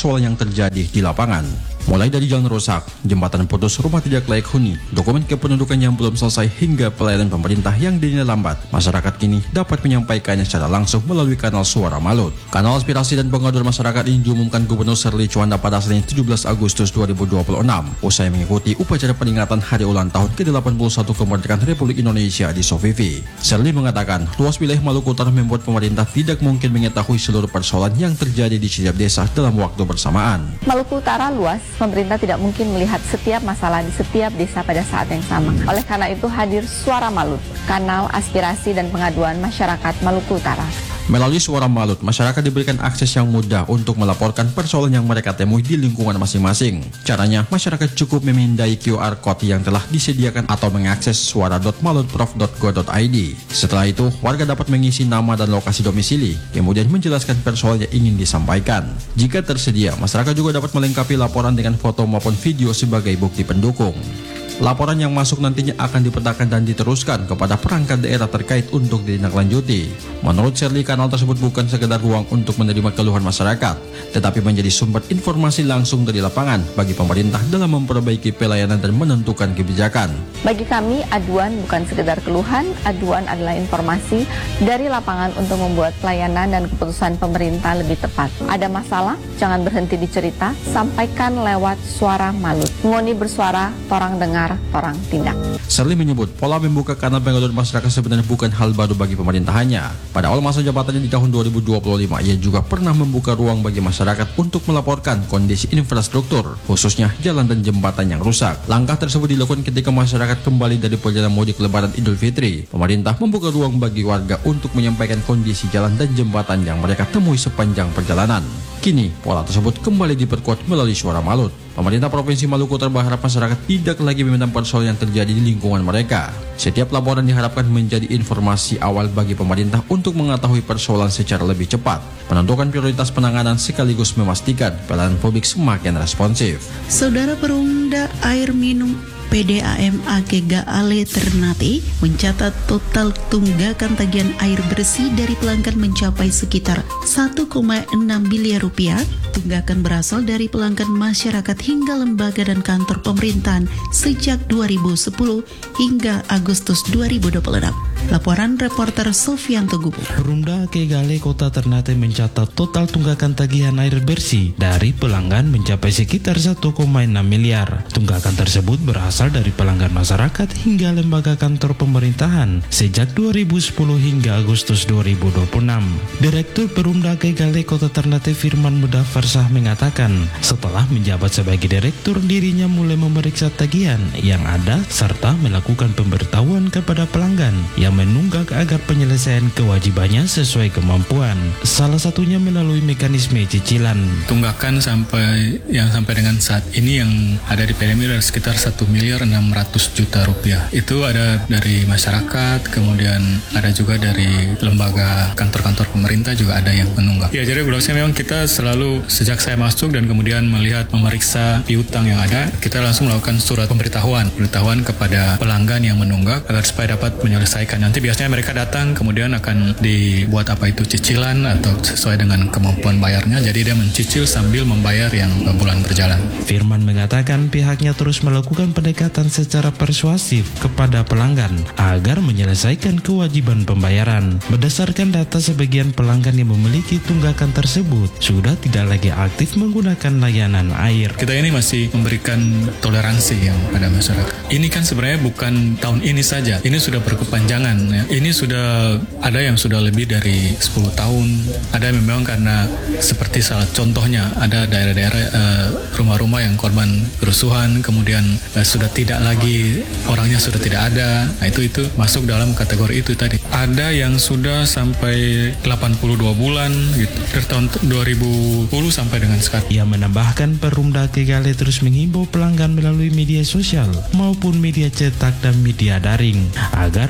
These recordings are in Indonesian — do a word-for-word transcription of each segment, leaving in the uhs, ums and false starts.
persoalan yang terjadi di lapangan. Mulai dari jalan rusak, jembatan putus, rumah tidak layak huni, dokumen kependudukan yang belum selesai hingga pelayanan pemerintah yang dinilai lambat, masyarakat kini dapat menyampaikannya secara langsung melalui kanal Suara Malut. Kanal aspirasi dan pengaduan masyarakat ini diumumkan Gubernur Sherly Juanda pada Senin tujuh belas Agustus dua ribu dua puluh enam usai mengikuti upacara peringatan hari ulang tahun ke delapan puluh satu kemerdekaan Republik Indonesia di Sovivi. Sherly mengatakan, luas wilayah Maluku Utara membuat pemerintah tidak mungkin mengetahui seluruh persoalan yang terjadi di setiap desa dalam waktu bersamaan. Maluku Utara luas, pemerintah tidak mungkin melihat setiap masalah di setiap desa pada saat yang sama. Oleh karena itu hadir Suara Malut, kanal aspirasi dan pengaduan masyarakat Maluku Utara. Melalui Suara Malut, masyarakat diberikan akses yang mudah untuk melaporkan persoalan yang mereka temui di lingkungan masing-masing. Caranya, masyarakat cukup memindai Q R Code yang telah disediakan atau mengakses suara dot malutprof dot go dot i d. Setelah itu, warga dapat mengisi nama dan lokasi domisili, kemudian menjelaskan persoalan yang ingin disampaikan. Jika tersedia, masyarakat juga dapat melengkapi laporan dengan foto maupun video sebagai bukti pendukung. Laporan yang masuk nantinya akan dipetakan dan diteruskan kepada perangkat daerah terkait untuk ditindaklanjuti. Menurut Sherly, kanal tersebut bukan sekedar ruang untuk menerima keluhan masyarakat, tetapi menjadi sumber informasi langsung dari lapangan bagi pemerintah dalam memperbaiki pelayanan dan menentukan kebijakan. Bagi kami, aduan bukan sekedar keluhan, aduan adalah informasi dari lapangan untuk membuat pelayanan dan keputusan pemerintah lebih tepat. Ada masalah, jangan berhenti dicerita, sampaikan lewat Suara Malut. Ngoni bersuara, torang dengar, orang tindak. Sherly menyebut pola membuka kanal pengaduan masyarakat sebenarnya bukan hal baru bagi pemerintahannya. Pada awal masa jabatannya di tahun dua ribu dua puluh lima, ia juga pernah membuka ruang bagi masyarakat untuk melaporkan kondisi infrastruktur, khususnya jalan dan jembatan yang rusak. Langkah tersebut dilakukan ketika masyarakat kembali dari perjalanan mudik Lebaran Idul Fitri. Pemerintah membuka ruang bagi warga untuk menyampaikan kondisi jalan dan jembatan yang mereka temui sepanjang perjalanan. Kini, pola tersebut kembali diperkuat melalui Suara Malut. Pemerintah Provinsi Maluku Utara berharap masyarakat tidak lagi memendam persoalan yang terjadi di lingkungan mereka. Setiap laporan diharapkan menjadi informasi awal bagi pemerintah untuk mengetahui persoalan secara lebih cepat, menentukan prioritas penanganan sekaligus memastikan pelayanan publik semakin responsif. Saudara Perumda Air Minum P D A M A K G Ale Ternate mencatat total tunggakan tagihan air bersih dari pelanggan mencapai sekitar satu koma enam miliar rupiah. Tunggakan berasal dari pelanggan masyarakat hingga lembaga dan kantor pemerintahan sejak dua ribu sepuluh hingga Agustus dua ribu dua puluh enam. Laporan reporter Sofianto Gubu. Perumda A K G Ale Kota Ternate mencatat total tunggakan tagihan air bersih dari pelanggan mencapai sekitar satu koma enam miliar. Tunggakan tersebut berasal dari pelanggan masyarakat hingga lembaga kantor pemerintahan sejak dua ribu sepuluh hingga Agustus dua ribu dua puluh enam. Direktur Perumda A K G Ale Kota Ternate Firman Mudafar Shah mengatakan, setelah menjabat sebagai direktur, dirinya mulai memeriksa tagihan yang ada serta melakukan pemberitahuan kepada pelanggan yang menunggak agar penyelesaian kewajibannya sesuai kemampuan. Salah satunya melalui mekanisme cicilan. Tunggakan sampai yang sampai dengan saat ini yang ada di P D M I adalah sekitar satu miliar enam ratus juta rupiah. Itu ada dari masyarakat, kemudian ada juga dari lembaga kantor-kantor pemerintah juga ada yang menunggak. Ya, jadi bedanya memang kita selalu sejak saya masuk dan kemudian melihat memeriksa piutang yang ada, kita langsung melakukan surat pemberitahuan, pemberitahuan kepada pelanggan yang menunggak agar supaya dapat menyelesaikan. Nanti biasanya mereka datang kemudian akan dibuat apa itu cicilan atau sesuai dengan kemampuan bayarnya. Jadi dia mencicil sambil membayar yang bulan berjalan. Firman mengatakan pihaknya terus melakukan pendekatan secara persuasif kepada pelanggan agar menyelesaikan kewajiban pembayaran. Berdasarkan data, sebagian pelanggan yang memiliki tunggakan tersebut sudah tidak lagi aktif menggunakan layanan air. Kita ini masih memberikan toleransi yang pada masyarakat. Ini kan sebenarnya bukan tahun ini saja. Ini sudah berkepanjangan. Ya. Ini sudah ada yang sudah lebih dari sepuluh tahun. Ada yang memang karena seperti salah contohnya ada daerah-daerah uh, rumah-rumah yang korban kerusuhan, kemudian uh, sudah tidak lagi orangnya sudah tidak ada. Nah itu itu masuk dalam kategori itu tadi. Ada yang sudah sampai delapan puluh dua bulan gitu dari tahun dua ribu sepuluh sampai dengan sekarang. Ia menambahkan Perumda A K G Ale terus menghimbau pelanggan melalui media sosial maupun media cetak dan media daring agar membayar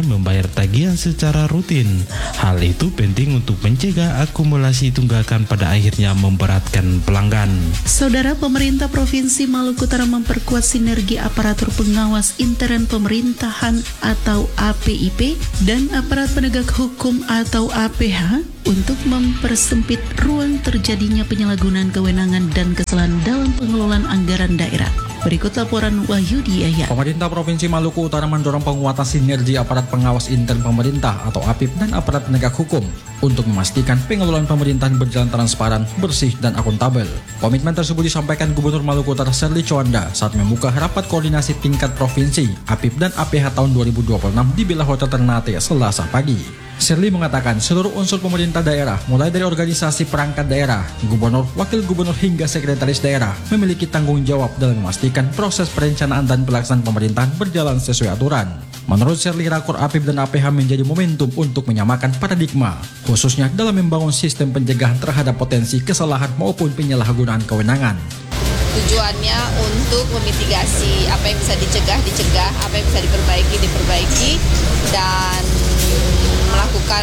membayar tagihan secara rutin. Hal itu penting untuk mencegah akumulasi tunggakan pada akhirnya memberatkan pelanggan. Saudara, pemerintah Provinsi Maluku Utara memperkuat sinergi aparatur pengawas intern pemerintahan atau A P I P dan aparat penegak hukum atau A P H untuk mempersempit ruang terjadinya penyalahgunaan kewenangan dan kesalahan dalam pengelolaan anggaran daerah. Berikut laporan Wahyu Diaya. Pemerintah Provinsi Maluku Utara mendorong penguatan sinergi aparat pengawas intern pemerintah atau A P I P dan aparat penegak hukum untuk memastikan pengelolaan pemerintahan berjalan transparan, bersih, dan akuntabel. Komitmen tersebut disampaikan Gubernur Maluku Utara Sherly Chowanda saat membuka rapat koordinasi tingkat provinsi A P I P dan A P H tahun dua ribu dua puluh enam di Bella Hotel Ternate Selasa pagi. Sherly mengatakan seluruh unsur pemerintah daerah, mulai dari organisasi perangkat daerah, gubernur, wakil gubernur hingga sekretaris daerah, memiliki tanggung jawab dalam memastikan proses perencanaan dan pelaksanaan pemerintahan berjalan sesuai aturan. Menurut Sherly, rakor A P I P dan A P H menjadi momentum untuk menyamakan paradigma, khususnya dalam membangun sistem pencegahan terhadap potensi kesalahan maupun penyalahgunaan kewenangan. Tujuannya untuk memitigasi apa yang bisa dicegah, dicegah, apa yang bisa diperbaiki, diperbaiki, dan melakukan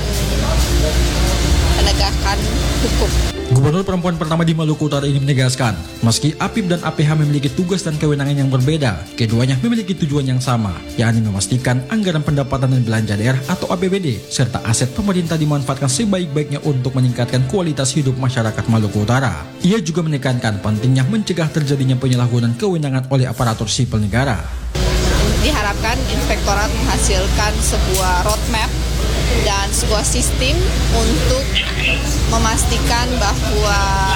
penegakan hukum. Gubernur perempuan pertama di Maluku Utara ini menegaskan, meski A P I P dan A P H memiliki tugas dan kewenangan yang berbeda, keduanya memiliki tujuan yang sama, yakni memastikan anggaran pendapatan dan belanja daerah atau A P B D, serta aset pemerintah dimanfaatkan sebaik-baiknya untuk meningkatkan kualitas hidup masyarakat Maluku Utara. Ia juga menekankan pentingnya mencegah terjadinya penyalahgunaan kewenangan oleh aparatur sipil negara. Diharapkan Inspektorat menghasilkan sebuah roadmap dan sebuah sistem untuk memastikan bahwa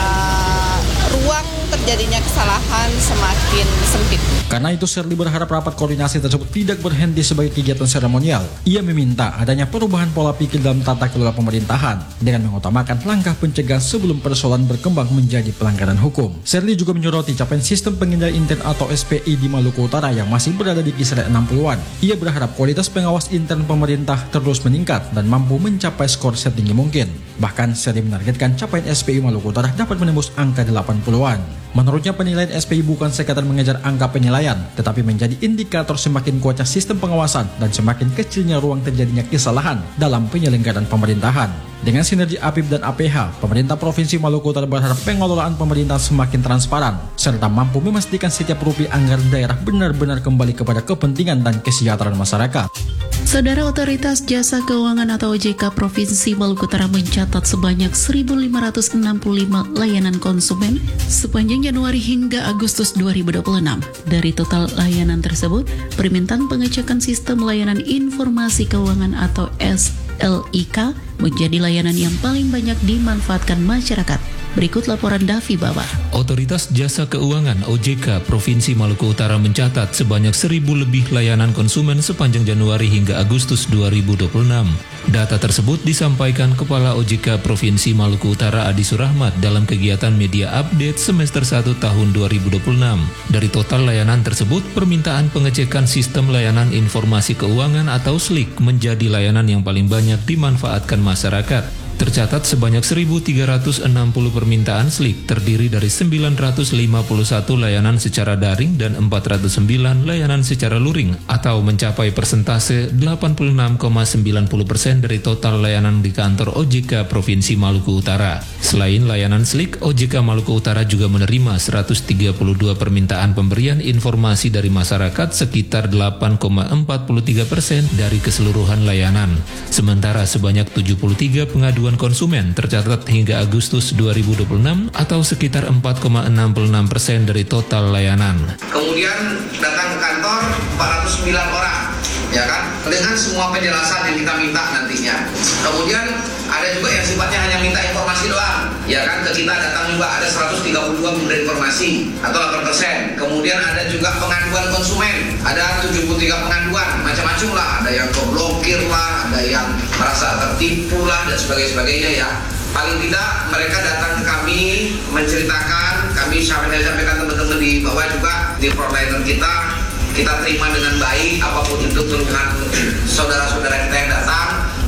ruang terjadinya kesalahan semakin sempit. Karena itu Sherly berharap rapat koordinasi tersebut tidak berhenti sebagai kegiatan seremonial. Ia meminta adanya perubahan pola pikir dalam tata kelola pemerintahan dengan mengutamakan langkah pencegahan sebelum persoalan berkembang menjadi pelanggaran hukum. Sherly juga menyoroti capaian sistem pengendalian intern atau S P I di Maluku Utara yang masih berada di kisaran enam puluhan. Ia berharap kualitas pengawas intern pemerintah terus meningkat dan mampu mencapai skor setinggi mungkin. Bahkan Sherly menargetkan capaian S P I Maluku Utara dapat menembus angka delapan puluhan. Menurutnya penilaian S P I bukan sekadar mengejar angka penilaian, tetapi menjadi indikator semakin kuatnya sistem pengawasan dan semakin kecilnya ruang terjadinya kesalahan dalam penyelenggaraan pemerintahan. Dengan sinergi A P I P dan A P H, pemerintah Provinsi Maluku Utara berharap pengelolaan pemerintahan semakin transparan, serta mampu memastikan setiap rupiah anggaran daerah benar-benar kembali kepada kepentingan dan kesejahteraan masyarakat. Saudara, Otoritas Jasa Keuangan atau O J K Provinsi Maluku Utara mencatat sebanyak seribu lima ratus enam puluh lima layanan konsumen sepanjang Januari hingga Agustus dua ribu dua puluh enam. Dari total layanan tersebut, permintaan pengecekan sistem layanan informasi keuangan atau S L I K menjadi layanan yang paling banyak dimanfaatkan masyarakat. Berikut laporan Davi Baba. Otoritas Jasa Keuangan O J K Provinsi Maluku Utara mencatat sebanyak seribu lebih layanan konsumen sepanjang Januari hingga Agustus dua ribu dua puluh enam. Data tersebut disampaikan Kepala O J K Provinsi Maluku Utara Adi Surahmat dalam kegiatan media update semester satu tahun dua ribu dua puluh enam. Dari total layanan tersebut, permintaan pengecekan sistem layanan informasi keuangan atau S L I K menjadi layanan yang paling banyak dimanfaatkan masyarakat. Tercatat sebanyak seribu tiga ratus enam puluh permintaan S L I K terdiri dari sembilan ratus lima puluh satu layanan secara daring dan empat ratus sembilan layanan secara luring atau mencapai persentase delapan puluh enam koma sembilan puluh persen dari total layanan di kantor O J K Provinsi Maluku Utara. Selain layanan S L I K, O J K Maluku Utara juga menerima seratus tiga puluh dua permintaan pemberian informasi dari masyarakat sekitar delapan koma empat puluh tiga persen dari keseluruhan layanan. Sementara sebanyak tujuh puluh tiga pengaduan konsumen tercatat hingga Agustus dua ribu dua puluh enam atau sekitar empat koma enam puluh enam persen dari total layanan. Kemudian datang ke kantor empat ratus sembilan orang, ya kan, dengan semua penjelasan yang kita minta nantinya. Kemudian ada juga yang sifatnya hanya minta informasi doang, ya kan, ke kita datang juga ada seratus tiga puluh dua memberi informasi atau delapan persen. Kemudian ada juga pengaduan konsumen, ada tujuh puluh tiga pengaduan, macam-macam lah, ada yang keblokir lah, ada yang merasa tertipu lah, dan sebagainya ya. Paling tidak mereka datang ke kami menceritakan, kami sampaikan teman-teman di bawah juga di provider kita, kita terima dengan baik apapun itu keluhan saudara-saudara kita yang datang.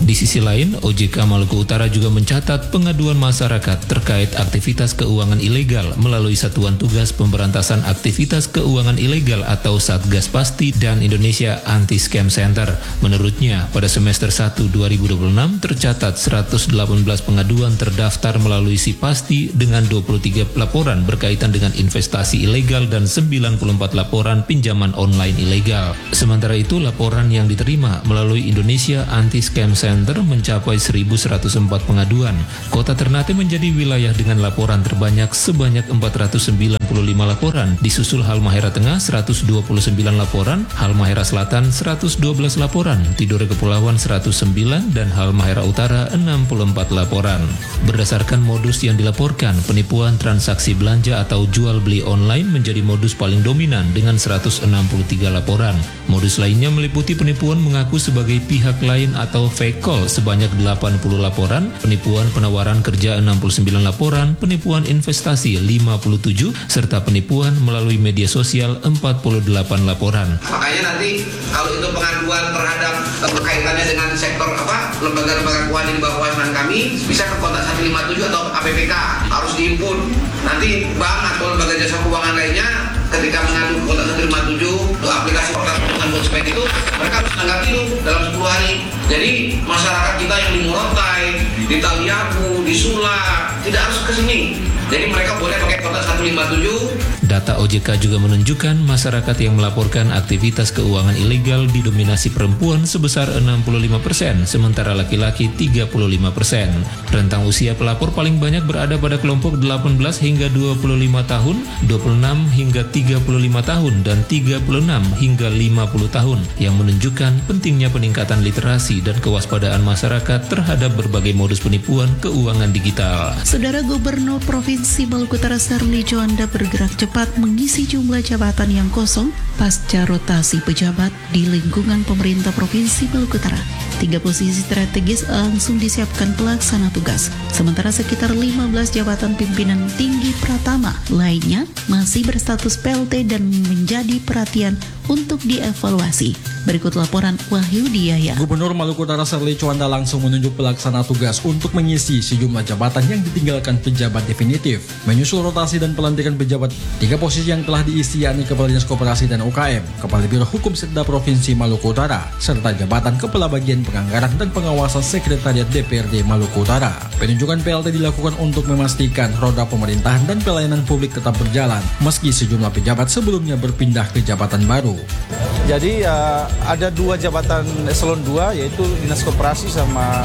Di sisi lain, O J K Maluku Utara juga mencatat pengaduan masyarakat terkait aktivitas keuangan ilegal melalui Satuan Tugas Pemberantasan Aktivitas Keuangan Ilegal atau Satgas Pasti dan Indonesia Anti-Scam Center. Menurutnya, pada semester satu dua ribu dua puluh enam tercatat seratus delapan belas pengaduan terdaftar melalui Si Pasti dengan dua puluh tiga laporan berkaitan dengan investasi ilegal dan sembilan puluh empat laporan pinjaman online ilegal. Sementara itu, laporan yang diterima melalui Indonesia Anti-Scam Center mencapai seribu seratus empat pengaduan. Kota Ternate menjadi wilayah dengan laporan terbanyak sebanyak empat ratus sembilan puluh lima laporan, disusul Halmahera Tengah seratus dua puluh sembilan laporan, Halmahera Selatan seratus dua belas laporan, Tidore Kepulauan seratus sembilan, dan Halmahera Utara enam puluh empat laporan. Berdasarkan modus yang dilaporkan, penipuan transaksi belanja atau jual beli online menjadi modus paling dominan dengan seratus enam puluh tiga laporan. Modus lainnya meliputi penipuan mengaku sebagai pihak lain atau fake call sebanyak delapan puluh laporan, penipuan penawaran kerja enam puluh sembilan laporan, penipuan investasi lima puluh tujuh, serta penipuan melalui media sosial empat puluh delapan laporan. Makanya nanti kalau itu pengaduan terhadap berkaitannya dengan sektor apa lembaga-lembaga keuangan di bawah kewajiban kami bisa ke kontak satu lima tujuh atau A P P K, harus diinput. Nanti bank atau lembaga jasa keuangan lainnya ketika mengadu kontak satu lima tujuh untuk aplikasi program perlindungan konsumen itu mereka harus menanggapi itu dalam sepuluh hari. Jadi masyarakat kita yang di Morotai, di Taliabu, di Sula tidak harus ke sini. Jadi mereka boleh pakai kontak satu lima tujuh. Data O J K juga menunjukkan masyarakat yang melaporkan aktivitas keuangan ilegal didominasi perempuan sebesar enam puluh lima persen, sementara laki-laki tiga puluh lima persen. Rentang usia pelapor paling banyak berada pada kelompok delapan belas hingga dua puluh lima tahun, dua puluh enam hingga tiga puluh lima tahun, dan tiga puluh enam hingga lima puluh tahun, yang menunjukkan pentingnya peningkatan literasi dan kewaspadaan masyarakat terhadap berbagai modus penipuan keuangan digital. Saudara Gubernur Provinsi Maluku Utara Serly Juanda bergerak cepat mengisi jumlah jabatan yang kosong pasca rotasi pejabat di lingkungan pemerintah Provinsi Maluku Utara. Tiga posisi strategis langsung disiapkan pelaksana tugas, sementara sekitar lima belas jabatan pimpinan tinggi pratama lainnya masih berstatus P L T dan menjadi perhatian untuk dievaluasi. Berikut laporan Wahyu Diaya. Gubernur Maluku Utara Serly Juanda langsung menunjuk pelaksana tugas untuk mengisi sejumlah jabatan yang ditinggalkan pejabat definitif. Menyusul rotasi dan pelantikan pejabat, tiga posisi yang telah diisi yakni Kepala Dinas Koperasi dan U K M, Kepala Biro Hukum Setda Provinsi Maluku Utara, serta jabatan Kepala Bagian Penganggaran dan Pengawasan Sekretariat D P R D Maluku Utara. Penunjukan P L T dilakukan untuk memastikan roda pemerintahan dan pelayanan publik tetap berjalan, meski sejumlah pejabat sebelumnya berpindah ke jabatan baru. Jadi uh, ada dua jabatan eselon dua, yaitu Dinas Koperasi sama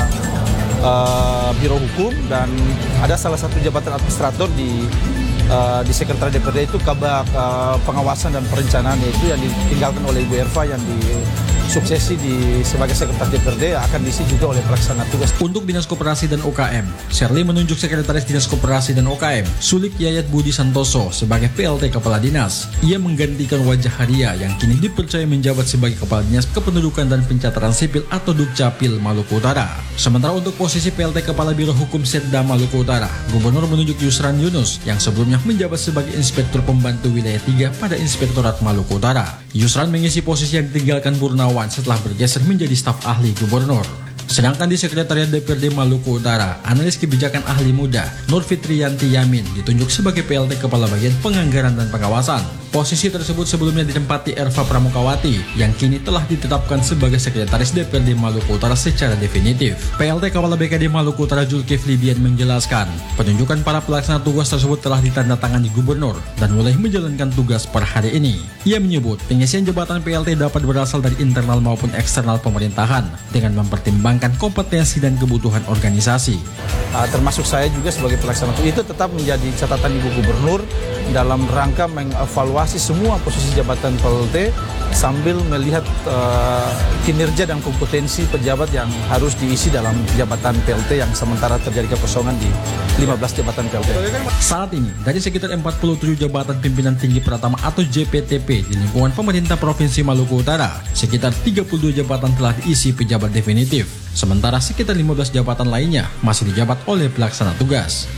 uh, Biro Hukum, dan ada salah satu jabatan administrator di Uh, di Sekretariat D P R D itu Kabak uh, Pengawasan dan Perencanaan, yaitu yang ditinggalkan oleh Ibu Erva yang disuksesi di sebagai Sekretaris D P R D akan diisi juga oleh pelaksana tugas. Untuk Dinas Koperasi dan U K M, Serly menunjuk Sekretaris Dinas Koperasi dan U K M Sulik Yayat Budi Santoso sebagai P L T Kepala Dinas. Ia menggantikan Wajah Haria yang kini dipercaya menjabat sebagai Kepala Dinas Kependudukan dan Pencatatan Sipil atau Dukcapil Maluku Utara. Sementara untuk posisi P L T Kepala Biro Hukum Setda Maluku Utara, Gubernur menunjuk Yusran Yunus yang sebelumnya menjabat sebagai Inspektur Pembantu Wilayah tiga pada Inspektorat Maluku Utara. Yusran mengisi posisi yang ditinggalkan Purnawan setelah bergeser menjadi staf ahli gubernur. Sedangkan di Sekretariat D P R D Maluku Utara, analis kebijakan ahli muda Nur Fitriyanti Yamin ditunjuk sebagai P L T Kepala Bagian Penganggaran dan Pengawasan. Posisi tersebut sebelumnya ditempati Erva Pramukawati yang kini telah ditetapkan sebagai Sekretaris D P R D Maluku Utara secara definitif. P L T Kepala B K D Maluku Utara Zulkifli Bian menjelaskan, penunjukan para pelaksana tugas tersebut telah ditandatangani Gubernur dan mulai menjalankan tugas per hari ini. Ia menyebut pengisian jabatan P L T dapat berasal dari internal maupun eksternal pemerintahan dengan mempertimbangkan kompetensi dan kebutuhan organisasi. Uh, termasuk saya juga sebagai pelaksana tugas, itu tetap menjadi catatan Ibu Gubernur dalam rangka mengevaluasi semua posisi jabatan P L T sambil melihat uh, kinerja dan kompetensi pejabat yang harus diisi dalam jabatan P L T yang sementara terjadi kekosongan di lima belas jabatan P L T. Saat ini, dari sekitar empat puluh tujuh jabatan pimpinan tinggi pratama atau J P T P di lingkungan pemerintah Provinsi Maluku Utara, sekitar tiga puluh dua jabatan telah diisi pejabat definitif, sementara sekitar lima belas jabatan lainnya masih dijabat oleh pelaksana tugas.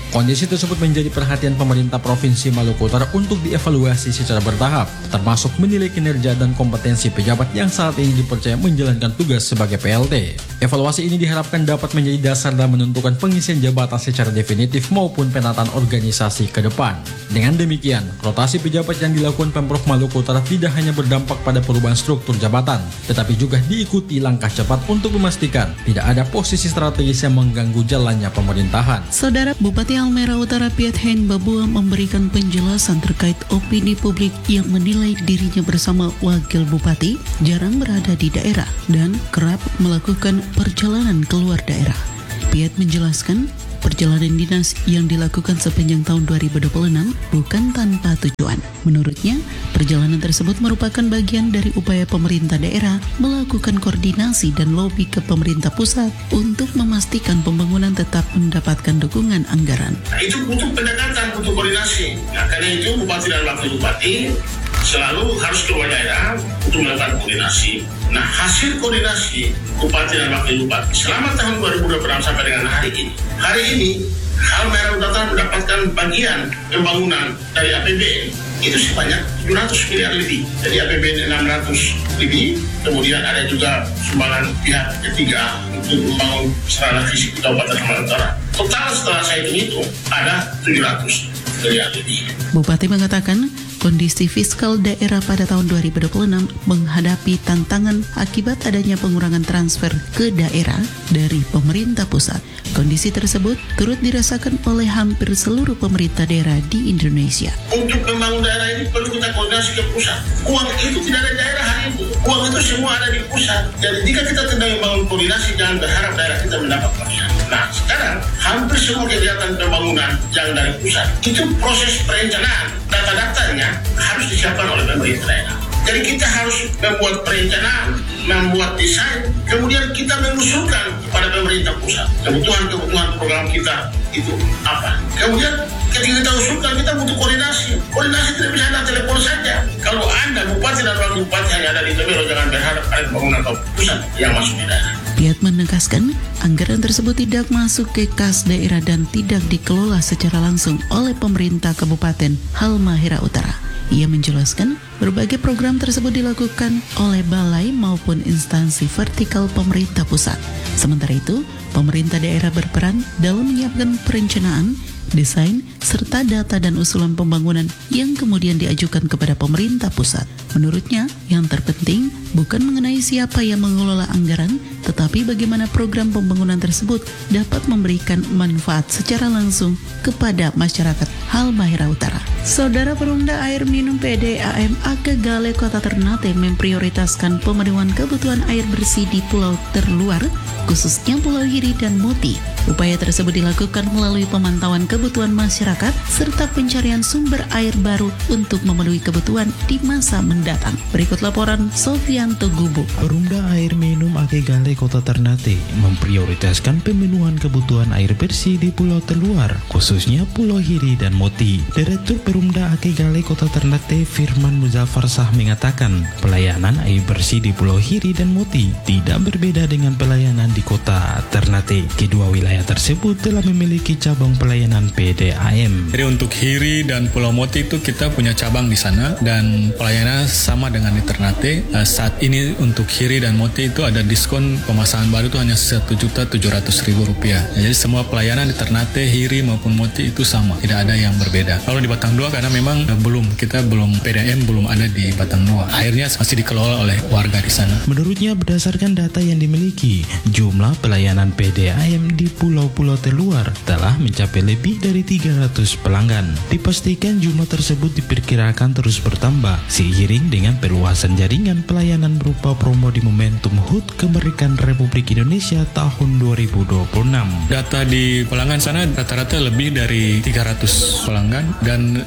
Kondisi tersebut menjadi perhatian pemerintah Provinsi Maluku Utara untuk dievaluasi secara bertahap, termasuk menilai kinerja dan kompetensi pejabat yang saat ini dipercaya menjalankan tugas sebagai P L T. Evaluasi ini diharapkan dapat menjadi dasar dalam menentukan pengisian jabatan secara definitif maupun penataan organisasi ke depan. Dengan demikian, rotasi pejabat yang dilakukan Pemprov Maluku Utara tidak hanya berdampak pada perubahan struktur jabatan, tetapi juga diikuti langkah cepat untuk memastikan tidak ada posisi strategis yang mengganggu jalannya pemerintahan. Saudara Bupati Halmahera Utara Piet Hein Babua memberikan penjelasan terkait opini publik yang menilai dirinya bersama Wakil Bupati jarang berada di daerah dan kerap melakukan perjalanan keluar daerah. Piet menjelaskan perjalanan dinas yang dilakukan sepanjang tahun dua ribu dua puluh enam bukan tanpa tujuan. Menurutnya, perjalanan tersebut merupakan bagian dari upaya pemerintah daerah melakukan koordinasi dan lobi ke pemerintah pusat untuk memastikan pembangunan tetap mendapatkan dukungan anggaran. Nah, itu butuh pendekatan, butuh koordinasi. Nah, karena itu Bupati dan Wakil Bupati selalu harus keluar daerah untuk melakukan koordinasi. Nah, hasil koordinasi Bupati dan Wakil Bupati selama tahun dua ribu dua puluh enam sampai dengan hari ini. Hari ini, Halmahera Utara mendapatkan bagian pembangunan dari A P B N itu sebanyak tujuh ratus miliar lebih. Jadi A P B N enam ratus lebih, kemudian ada juga sumbangan pihak ketiga untuk membangun sarana fisik Kabupaten Halmahera Utara. Total setelah saya hitung ada tujuh ratus miliar lebih. Bupati mengatakan kondisi fiskal daerah pada tahun dua ribu dua puluh enam menghadapi tantangan akibat adanya pengurangan transfer ke daerah dari pemerintah pusat. Kondisi tersebut turut dirasakan oleh hampir seluruh pemerintah daerah di Indonesia. Untuk membangun daerah ini perlu kita koordinasi ke pusat. Uang itu tidak ada di daerah hari ini. Uang itu semua ada di pusat. Jadi jika kita tidak membangun koordinasi, jangan berharap daerah kita mendapat bagian. Nah, sekarang hampir semua kegiatan pembangunan yang dari pusat itu proses perencanaan. Data-datanya harus disiapkan oleh pemerintah daerah. Jadi kita harus membuat perencanaan, membuat desain, kemudian kita mengusulkan kepada pemerintah pusat kebutuhan-kebutuhan program kita itu apa. Kemudian ketika kita usulkan, kita butuh koordinasi. Koordinasi tidak bisa ada telepon saja. Kalau Anda Bupati dan Wakil Bupati hanya ada di Temero, jangan berharap ada pembangunan pusat yang masuk di daerah. Piet menegaskan anggaran tersebut tidak masuk ke kas daerah dan tidak dikelola secara langsung oleh pemerintah Kabupaten Halmahera Utara. Ia menjelaskan berbagai program tersebut dilakukan oleh balai maupun instansi vertikal pemerintah pusat. Sementara itu, pemerintah daerah berperan dalam menyiapkan perencanaan, desain, serta data dan usulan pembangunan yang kemudian diajukan kepada pemerintah pusat. Menurutnya, yang terpenting bukan mengenai siapa yang mengelola anggaran, tetapi bagaimana program pembangunan tersebut dapat memberikan manfaat secara langsung kepada masyarakat Halmahera Utara. Saudara Perumda Air Minum P D A M A K Gale Kota Ternate memprioritaskan pemenuhan kebutuhan air bersih di pulau terluar, khususnya Pulau Hiri dan Moti. Upaya tersebut dilakukan melalui pemantauan kebutuhan masyarakat serta pencarian sumber air baru untuk memenuhi kebutuhan di masa mendatang. Berikut laporan Sofianto Gubuk. Perumda Air Minum A K Gale Kota Ternate memprioritaskan pemenuhan kebutuhan air bersih di pulau terluar, khususnya Pulau Hiri dan Moti. Direktur Perumda A K Gale Kota Ternate Firman Muzaffar Shah mengatakan, pelayanan air bersih di Pulau Hiri dan Moti tidak berbeda dengan pelayanan di Kota Ternate. Kedua wilayah tersebut telah memiliki cabang pelayanan P D A M. Jadi untuk Hiri dan Pulau Moti itu kita punya cabang di sana dan pelayanan sama dengan di Ternate. Uh, saat ini untuk Hiri dan Moti itu ada diskon pemasangan baru itu hanya satu juta tujuh ratus ribu rupiah. Jadi semua pelayanan di Ternate, Hiri maupun Moti itu sama, tidak ada yang berbeda. Kalau di Batang Dua karena memang uh, belum kita belum P D A M belum ada di Batang Dua. Akhirnya masih dikelola oleh warga di sana. Menurutnya berdasarkan data yang dimiliki, jumlah pelayanan P D A M di pulau-pulau terluar telah mencapai lebih dari tiga ratus pelanggan. Dipastikan jumlah tersebut diperkirakan terus bertambah seiring dengan perluasan jaringan pelayanan berupa promo di momentum H U T Kemerdekaan Republik Indonesia tahun dua ribu dua puluh enam. Data di pelanggan sana rata-rata lebih dari tiga ratus pelanggan dan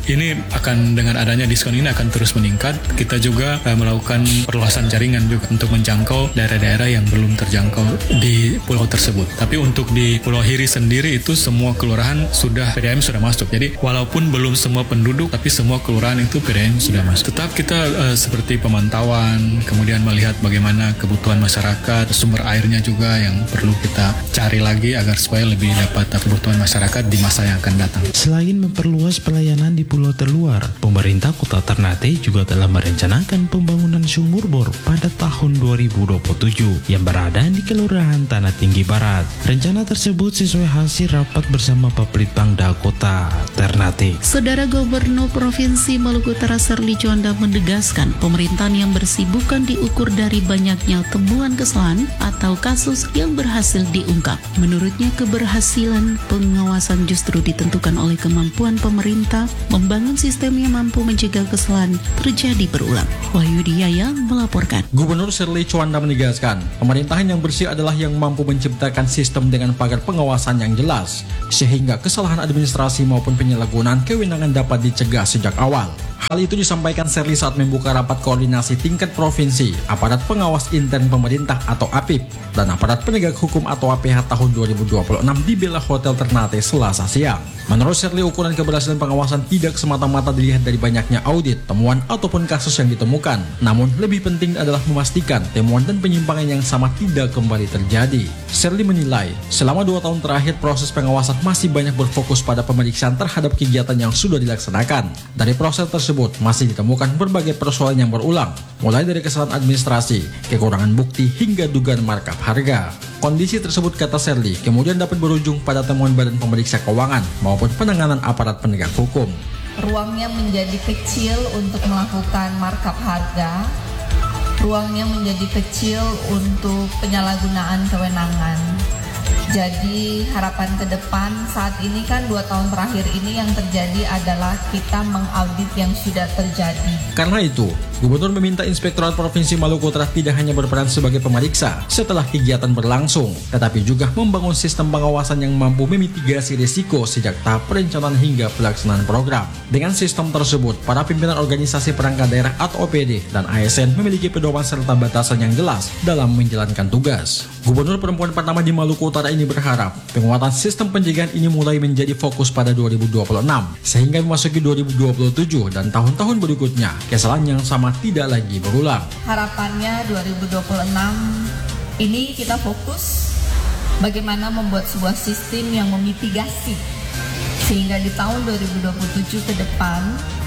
ini akan dengan adanya diskon ini akan terus meningkat. Kita juga uh, melakukan perluasan jaringan juga untuk menjangkau daerah-daerah yang belum terjangkau di pulau tersebut. Tapi untuk di Pulau Hiri sendiri itu semua kelurahan sudah P D A M sudah masuk. Jadi walaupun belum semua penduduk, tapi semua kelurahan itu P D A M sudah masuk. Tetap kita uh, seperti pemantauan, kemudian melihat bagaimana kebutuhan masyarakat, sumber airnya juga yang perlu kita cari lagi agar supaya lebih dapat kebutuhan masyarakat di masa yang akan datang. Selain memperluas pelayanan di pulau terluar, pemerintah Kota Ternate juga telah merencanakan pembangunan sumur bor pada tahun dua ribu dua puluh tujuh yang berada di Kelurahan Tanah Tinggi Barat. Rencana tersebut sesuai hasil rapat bersama Bapelitbangda Kota Ternate. Saudara Gubernur Provinsi Maluku Utara Serly Juanda menegaskan pemerintahan yang bersih bukan diukur dari banyaknya temuan kesalahan atau kasus yang berhasil diungkap. Menurutnya keberhasilan pengawasan justru ditentukan oleh kemampuan pemerintah membangun sistem yang mampu mencegah kesalahan terjadi berulang. Wahyudi Yaya melaporkan. Gubernur Serly Juanda menegaskan, pemerintahan yang bersih adalah yang mampu menciptakan sistem dengan pagar pengawasan yang jelas, sehingga kesalahan administrasi maupun penyalahgunaan kewenangan dapat dicegah sejak awal. Hal itu disampaikan Serly saat membuka rapat koordinasi tingkat provinsi, aparat pengawas intern pemerintah atau A P I P, dan aparat penegak hukum atau A P H tahun dua ribu dua puluh enam di Bella Hotel Ternate Selasa siang. Menurut Serly, ukuran keberhasilan pengawasan tidak semata-mata dilihat dari banyaknya audit, temuan, ataupun kasus yang ditemukan. Namun, lebih penting adalah memastikan temuan dan penyimpangan yang sama tidak kembali terjadi. Serly menilai, selama dua tahun terakhir proses pengawasan masih banyak berfokus pada pemeriksaan terhadap kegiatan yang sudah dilaksanakan. Dari proses tersebut masih ditemukan berbagai persoalan yang berulang, mulai dari kesalahan administrasi, kekurangan bukti, hingga dugaan markup harga. Kondisi tersebut, kata Serly, kemudian dapat berujung pada temuan Badan Pemeriksa Keuangan maupun penanganan aparat penegak hukum. Ruangnya menjadi kecil untuk melakukan markup harga, ruangnya menjadi kecil untuk penyalahgunaan kewenangan. Jadi harapan ke depan saat ini kan dua tahun terakhir ini yang terjadi adalah kita mengaudit yang sudah terjadi. Karena itu, Gubernur meminta Inspektorat Provinsi Maluku Utara tidak hanya berperan sebagai pemeriksa setelah kegiatan berlangsung, tetapi juga membangun sistem pengawasan yang mampu memitigasi risiko sejak tahap perencanaan hingga pelaksanaan program. Dengan sistem tersebut, para pimpinan organisasi perangkat daerah atau O P D dan A S N memiliki pedoman serta batasan yang jelas dalam menjalankan tugas. Gubernur perempuan pertama di Maluku Utara ini berharap penguatan sistem pencegahan ini mulai menjadi fokus pada dua ribu dua puluh enam, sehingga memasuki dua ribu dua puluh tujuh dan tahun-tahun berikutnya, kesalahan yang sama tidak lagi berulang. Harapannya dua ribu dua puluh enam ini kita fokus bagaimana membuat sebuah sistem yang memitigasi sehingga di tahun dua ribu dua puluh tujuh ke depan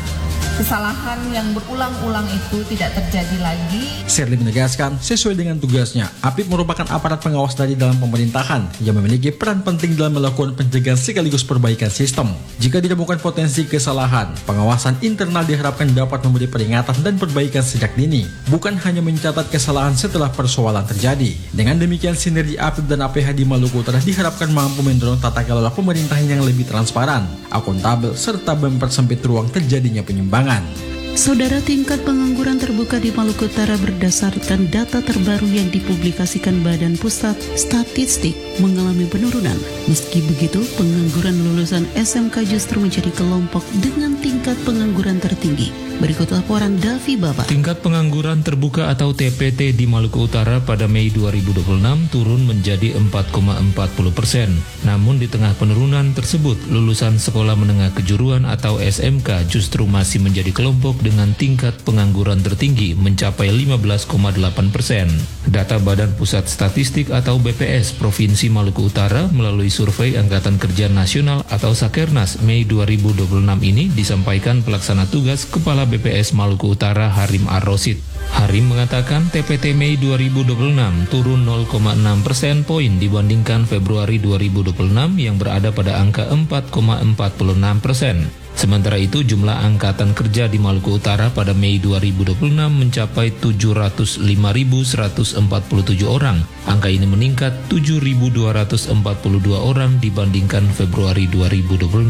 kesalahan yang berulang-ulang itu tidak terjadi lagi. Serly menegaskan, sesuai dengan tugasnya, A P I P merupakan aparat pengawas dari dalam pemerintahan yang memiliki peran penting dalam melakukan pencegahan sekaligus perbaikan sistem. Jika ditemukan potensi kesalahan, pengawasan internal diharapkan dapat memberi peringatan dan perbaikan sejak dini, bukan hanya mencatat kesalahan setelah persoalan terjadi. Dengan demikian, sinergi A P I P dan A P H di Maluku Utara diharapkan mampu mendorong tata kelola pemerintahan yang lebih transparan, akuntabel, serta mempersempit ruang terjadinya penyimpangan. Saudara, tingkat pengangguran terbuka di Maluku Utara berdasarkan data terbaru yang dipublikasikan Badan Pusat Statistik mengalami penurunan. Meski begitu, pengangguran lulusan S M K justru menjadi kelompok dengan tingkat pengangguran tertinggi. Berikut laporan Davi Baba. Tingkat pengangguran terbuka atau T P T di Maluku Utara pada Mei dua ribu dua puluh enam turun menjadi empat koma empat puluh persen. Namun di tengah penurunan tersebut, lulusan sekolah menengah kejuruan atau S M K justru masih menjadi kelompok dengan tingkat pengangguran tertinggi mencapai lima belas koma delapan persen. Data Badan Pusat Statistik atau B P S Provinsi Maluku Utara melalui survei Angkatan Kerja Nasional atau Sakernas Mei dua ribu dua puluh enam ini disampaikan pelaksana tugas Kepala B P S Maluku Utara Harim Ar-Rosid. Harim mengatakan T P T Mei dua ribu dua puluh enam turun nol koma enam persen poin dibandingkan Februari dua ribu dua puluh enam yang berada pada angka empat koma empat puluh enam persen. Sementara itu, jumlah angkatan kerja di Maluku Utara pada Mei dua ribu dua puluh enam mencapai tujuh ratus lima ribu seratus empat puluh tujuh orang. Angka ini meningkat tujuh ribu dua ratus empat puluh dua orang dibandingkan Februari dua ribu dua puluh enam.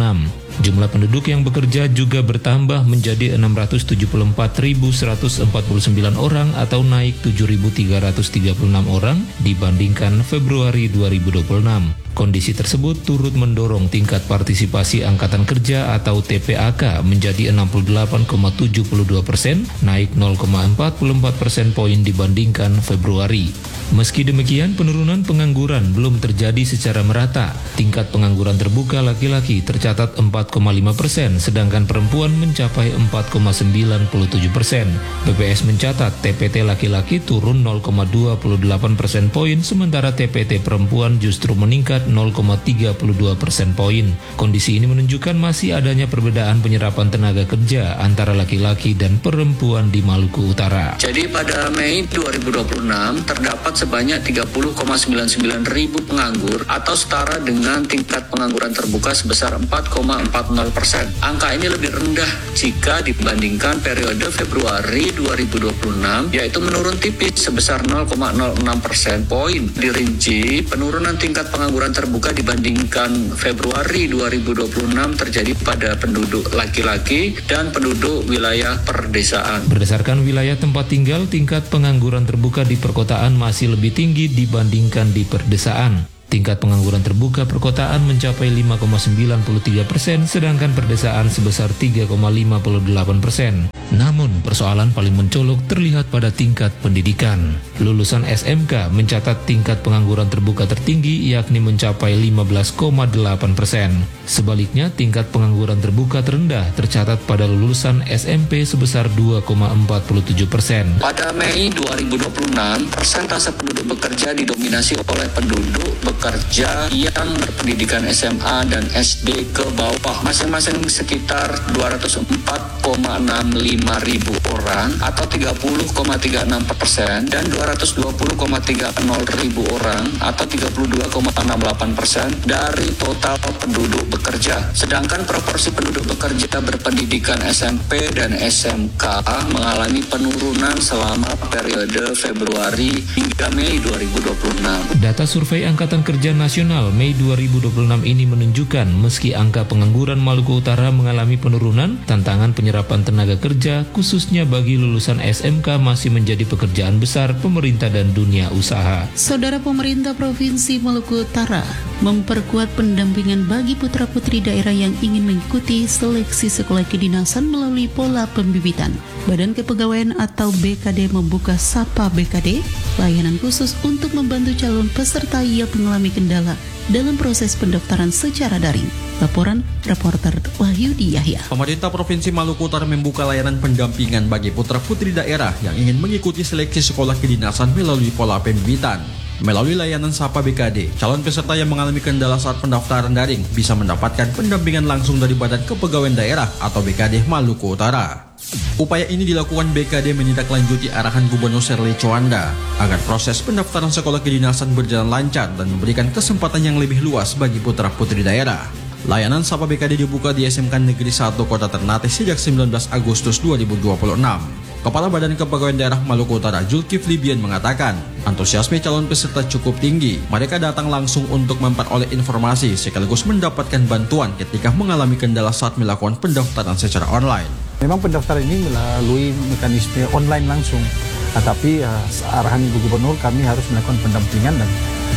Jumlah penduduk yang bekerja juga bertambah menjadi enam ratus tujuh puluh empat ribu seratus empat puluh sembilan orang atau naik tujuh ribu tiga ratus tiga puluh enam orang dibandingkan Februari dua ribu dua puluh enam. Kondisi tersebut turut mendorong tingkat partisipasi Angkatan Kerja atau T P A K menjadi enam puluh delapan koma tujuh dua persen, naik nol koma empat empat persen poin dibandingkan Februari. Meski demikian, penurunan pengangguran belum terjadi secara merata. Tingkat pengangguran terbuka laki-laki tercatat empat koma lima persen, sedangkan perempuan mencapai empat koma sembilan tujuh persen. B P S mencatat T P T laki-laki turun nol koma dua delapan persen poin, sementara T P T perempuan justru meningkat nol koma tiga dua persen poin. Kondisi ini menunjukkan masih adanya perbedaan penyerapan tenaga kerja antara laki-laki dan perempuan di Maluku Utara. Jadi pada Mei dua ribu dua puluh enam terdapat sebanyak tiga puluh koma sembilan sembilan ribu penganggur atau setara dengan tingkat pengangguran terbuka sebesar empat koma empat nol persen. Angka ini lebih rendah jika dibandingkan periode Februari dua ribu dua puluh enam, yaitu menurun tipis sebesar nol koma nol enam persen poin. Dirinci, penurunan tingkat pengangguran terbuka dibandingkan Februari dua ribu dua puluh enam terjadi pada penduduk laki-laki dan penduduk wilayah perdesaan. Berdasarkan wilayah tempat tinggal, tingkat pengangguran terbuka di perkotaan masih lebih tinggi dibandingkan di perdesaan. Tingkat pengangguran terbuka perkotaan mencapai lima koma sembilan tiga persen, sedangkan perdesaan sebesar tiga koma lima delapan persen. Namun, persoalan paling mencolok terlihat pada tingkat pendidikan. Lulusan S M K mencatat tingkat pengangguran terbuka tertinggi, yakni mencapai lima belas koma delapan persen. Sebaliknya, tingkat pengangguran terbuka terendah tercatat pada lulusan S M P sebesar dua koma empat tujuh persen. Pada Mei dua ribu dua puluh enam, persentase penduduk bekerja didominasi oleh penduduk bekerja yang berpendidikan S M A dan S D ke bawah, masing-masing sekitar dua ratus empat koma enam lima ribu orang atau tiga puluh koma tiga enam persen dan dua ratus dua puluh koma tiga nol ribu orang atau tiga puluh dua koma enam delapan persen dari total penduduk bekerja. Sedangkan proporsi penduduk bekerja berpendidikan S M P dan S M K mengalami penurunan selama periode Februari hingga Mei dua ribu dua puluh enam. Data survei Angkatan Kerja Nasional Mei dua ribu dua puluh enam ini menunjukkan meski angka pengangguran Maluku Utara mengalami penurunan, tantangan penyerapan tenaga kerja khususnya bagi lulusan S M K masih menjadi pekerjaan besar pemerintah dan dunia usaha. Saudara, pemerintah Provinsi Maluku Utara memperkuat pendampingan bagi putra-putri daerah yang ingin mengikuti seleksi sekolah kedinasan melalui pola pembibitan. Badan Kepegawaian atau B K D membuka Sapa B K D, layanan khusus untuk membantu calon peserta yang mengalami kendala dalam proses pendaftaran secara daring. Laporan reporter Wahyudi Yahya. Pemerintah Provinsi Maluku Utara membuka layanan pendampingan bagi putra-putri daerah yang ingin mengikuti seleksi sekolah kedinasan melalui pola pembibitan. Melalui layanan Sapa B K D, calon peserta yang mengalami kendala saat pendaftaran daring bisa mendapatkan pendampingan langsung dari Badan Kepegawaian Daerah atau B K D Maluku Utara. Upaya ini dilakukan B K D menindaklanjuti arahan Gubernur Serli Chowanda agar proses pendaftaran sekolah kedinasan berjalan lancar dan memberikan kesempatan yang lebih luas bagi putra-putri daerah. Layanan Sapa B K D dibuka di S M K Negeri satu Kota Ternate sejak sembilan belas Agustus dua ribu dua puluh enam. Kepala Badan Kepegawaian Daerah Maluku Utara Zulkifli Bian mengatakan, antusiasme calon peserta cukup tinggi. Mereka datang langsung untuk memperoleh informasi sekaligus mendapatkan bantuan ketika mengalami kendala saat melakukan pendaftaran secara online. Memang pendaftaran ini melalui mekanisme online langsung, nah, tapi uh, arahan Ibu Gubernur kami harus melakukan pendampingan dan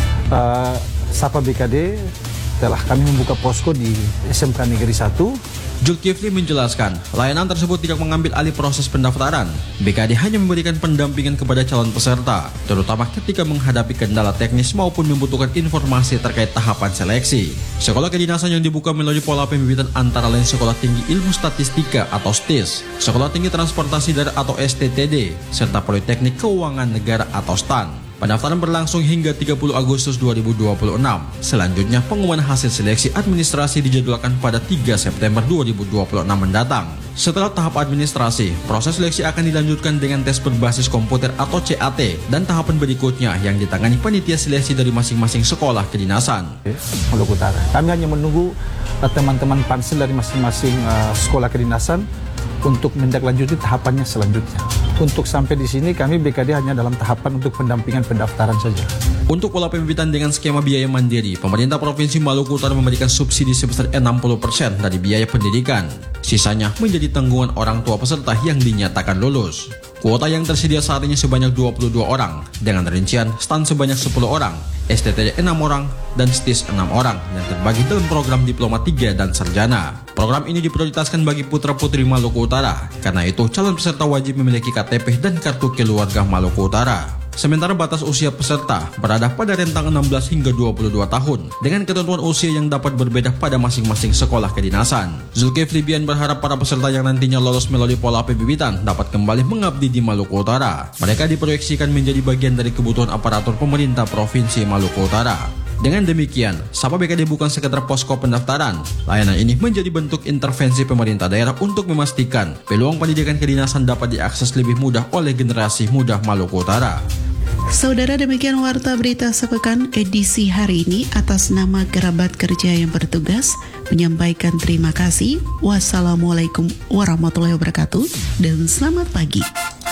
uh, Sapa B K D telah kami membuka posko di S M K Negeri satu. Zulkifli menjelaskan, layanan tersebut tidak mengambil alih proses pendaftaran. B K D hanya memberikan pendampingan kepada calon peserta, terutama ketika menghadapi kendala teknis maupun membutuhkan informasi terkait tahapan seleksi. Sekolah kedinasan yang dibuka melalui pola pembibitan antara lain Sekolah Tinggi Ilmu Statistika atau S T I S, Sekolah Tinggi Transportasi Darat atau S T T D, serta Politeknik Keuangan Negara atau S T A N. Pendaftaran berlangsung hingga tiga puluh Agustus dua ribu dua puluh enam. Selanjutnya, pengumuman hasil seleksi administrasi dijadwalkan pada tiga September dua ribu dua puluh enam mendatang. Setelah tahap administrasi, proses seleksi akan dilanjutkan dengan tes berbasis komputer atau C A T dan tahapan berikutnya yang ditangani panitia seleksi dari masing-masing sekolah kedinasan. Maluku Utara. Kami hanya menunggu uh, teman-teman pansel dari masing-masing uh, sekolah kedinasan untuk menindaklanjuti tahapannya selanjutnya. Untuk sampai di sini kami B K D hanya dalam tahapan untuk pendampingan pendaftaran saja. Untuk pola pembibitan dengan skema biaya mandiri, pemerintah Provinsi Maluku Utara memberikan subsidi sebesar enam puluh persen dari biaya pendidikan. Sisanya menjadi tanggungan orang tua peserta yang dinyatakan lulus. Kuota yang tersedia saat ini sebanyak dua puluh dua orang, dengan rincian stan sebanyak sepuluh orang, S T T D enam orang, dan S T I S enam orang yang terbagi dalam program Diploma tiga dan Sarjana. Program ini diprioritaskan bagi putra-putri Maluku Utara, karena itu calon peserta wajib memiliki K T P dan kartu keluarga Maluku Utara. Sementara batas usia peserta berada pada rentang enam belas hingga dua puluh dua tahun, dengan ketentuan usia yang dapat berbeda pada masing-masing sekolah kedinasan. Zulkifli Bian berharap para peserta yang nantinya lolos melalui pola pembibitan dapat kembali mengabdi di Maluku Utara. Mereka diproyeksikan menjadi bagian dari kebutuhan aparatur pemerintah Provinsi Maluku Utara. Dengan demikian, Sapa B K D bukan sekedar posko pendaftaran. Layanan ini menjadi bentuk intervensi pemerintah daerah untuk memastikan peluang pendidikan kedinasan dapat diakses lebih mudah oleh generasi muda Maluku Utara. Saudara, demikian Warta Berita Sepekan edisi hari ini. Atas nama kerabat kerja yang bertugas menyampaikan terima kasih. Wassalamualaikum warahmatullahi wabarakatuh dan selamat pagi.